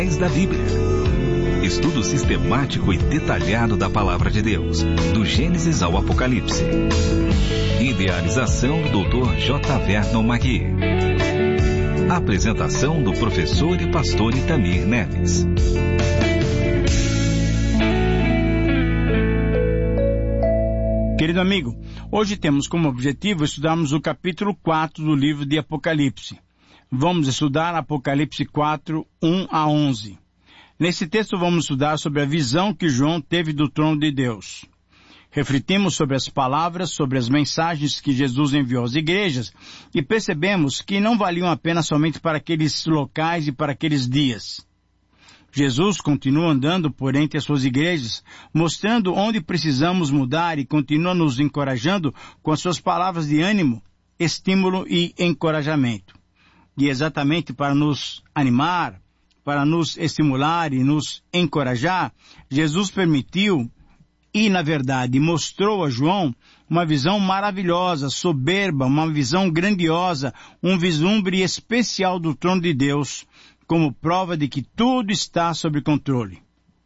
da Bíblia. Estudo sistemático e detalhado da Palavra de Deus, do Gênesis ao Apocalipse. Idealização do Dr. J. Vernon Magui. Apresentação do professor e pastor Itamir Neves. Querido amigo, hoje temos como objetivo estudarmos o capítulo 4 do livro de Apocalipse. Vamos estudar Apocalipse 4, 1 a 11. Nesse texto vamos estudar sobre a visão que João teve do trono de Deus. Refletimos sobre as palavras, sobre as mensagens que Jesus enviou às igrejas e percebemos que não valiam a pena somente para aqueles locais e para aqueles dias. Jesus continua andando por entre as suas igrejas, mostrando onde precisamos mudar e continua nos encorajando com as suas palavras de ânimo, estímulo e encorajamento. E exatamente para nos animar, para nos estimular e nos encorajar, Jesus permitiu e, na verdade, mostrou a João uma visão maravilhosa, soberba, uma visão grandiosa, um vislumbre especial do trono de Deus, como prova de que tudo está sob controle.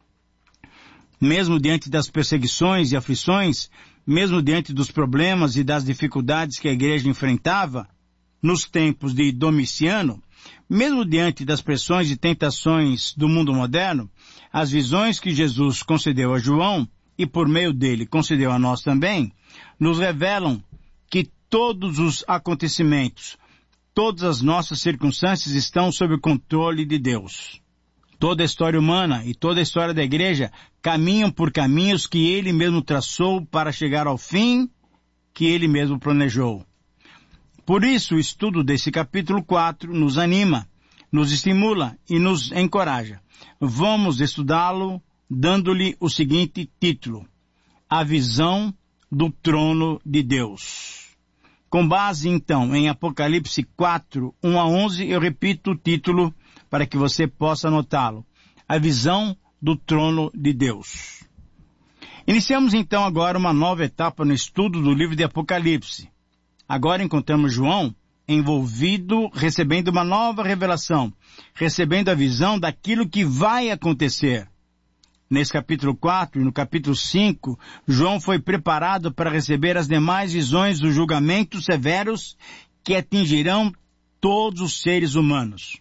Mesmo diante das perseguições e aflições, mesmo diante dos problemas e das dificuldades que a igreja enfrentava, nos tempos de Domiciano, mesmo diante das pressões e tentações do mundo moderno, as visões que Jesus concedeu a João, e por meio dele concedeu a nós também, nos revelam que todos os acontecimentos, todas as nossas circunstâncias estão sob o controle de Deus. Toda a história humana e toda a história da igreja caminham por caminhos que Ele mesmo traçou para chegar ao fim que Ele mesmo planejou. Por isso, o estudo desse capítulo 4 nos anima, nos estimula e nos encoraja. Vamos estudá-lo dando-lhe o seguinte título: A Visão do Trono de Deus. Com base, então, em Apocalipse 4, 1 a 11, eu repito o título para que você possa anotá-lo. A Visão do Trono de Deus. Iniciamos, então, agora uma nova etapa no estudo do livro de Apocalipse. Agora encontramos João envolvido, recebendo uma nova revelação, recebendo a visão daquilo que vai acontecer. Nesse capítulo 4 e no capítulo 5, João foi preparado para receber as demais visões dos julgamentos severos que atingirão todos os seres humanos.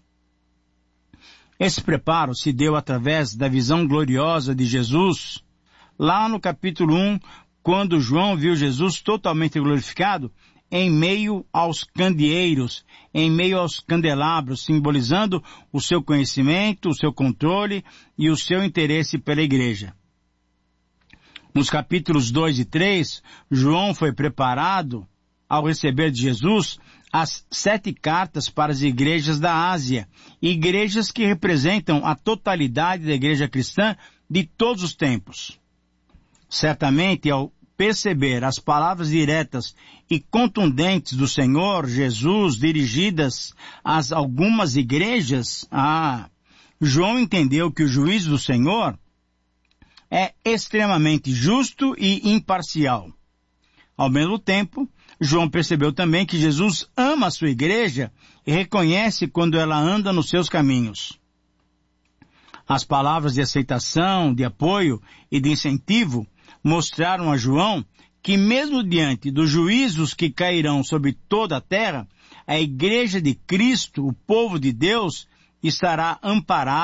Esse preparo se deu através da visão gloriosa de Jesus. Lá no capítulo 1, quando João viu Jesus totalmente glorificado, em meio aos candeeiros, em meio aos candelabros, simbolizando o seu conhecimento, o seu controle e o seu interesse pela igreja. Nos capítulos 2 e 3, João foi preparado, ao receber de Jesus, as 7 cartas para as igrejas da Ásia, igrejas que representam a totalidade da igreja cristã de todos os tempos. Certamente, ao perceber as palavras diretas e contundentes do Senhor Jesus dirigidas a algumas igrejas, João entendeu que o juízo do Senhor é extremamente justo e imparcial. Ao mesmo tempo, João percebeu também que Jesus ama a sua igreja e reconhece quando ela anda nos seus caminhos. As palavras de aceitação, de apoio e de incentivo mostraram a João que mesmo diante dos juízos que cairão sobre toda a terra, a igreja de Cristo, o povo de Deus, estará amparada